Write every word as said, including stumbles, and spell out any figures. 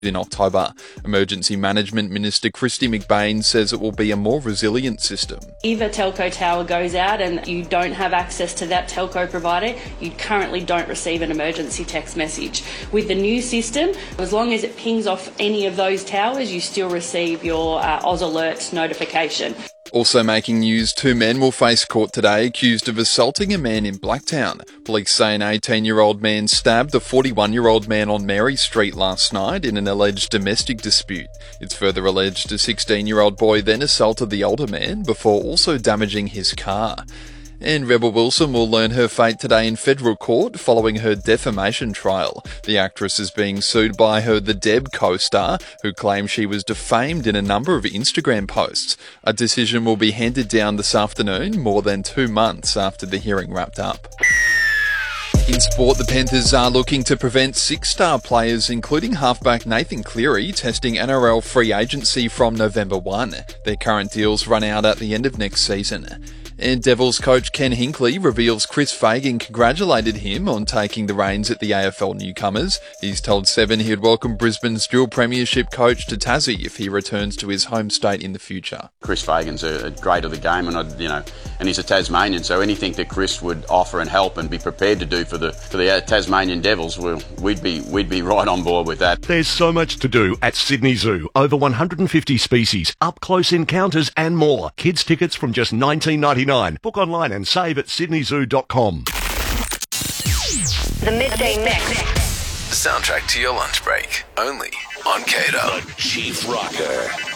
in October. Emergency Management Minister Kristy McBain says it will be a more resilient system. If a telco tower goes out and you don't have access to that telco provider, you currently don't receive an emergency text message. With the new system, as long as it pings off any of those towers, you still receive your uh, Oz Alert notification. Also making news, two men will face court today accused of assaulting a man in Blacktown. Police say an eighteen-year-old man stabbed a forty-one-year-old man on Mary Street last night in an alleged domestic dispute. It's further alleged a sixteen-year-old boy then assaulted the older man before also damaging his car. And Rebel Wilson will learn her fate today in federal court following her defamation trial. The actress is being sued by her The Deb co-star, who claims she was defamed in a number of Instagram posts. A decision will be handed down this afternoon, more than two months after the hearing wrapped up. In sport, the Panthers are looking to prevent six-star players, including halfback Nathan Cleary, testing N R L free agency from November first. Their current deals run out at the end of next season. And Devils coach Ken Hinkley reveals Chris Fagan congratulated him on taking the reins at the A F L newcomers. He's told Seven he'd welcome Brisbane's dual premiership coach to Tassie if he returns to his home state in the future. Chris Fagan's a, a great of the game, and I, you know, and he's a Tasmanian, so anything that Chris would offer and help and be prepared to do for the for the uh, Tasmanian Devils, well, we'd be we'd be right on board with that. There's so much to do at Sydney Zoo. Over one hundred fifty species, up close encounters, and more. Kids tickets from just nineteen ninety-nine. Book online and save at sydney zoo dot com. The Midday Mix. The soundtrack to your lunch break, only on Kato. The Chief Rocker.